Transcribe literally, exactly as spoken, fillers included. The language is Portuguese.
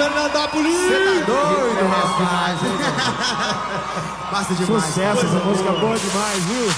Fernandópolis! Você tá doido, rapaz? Basta demais. Sucesso, essa música é boa demais, viu?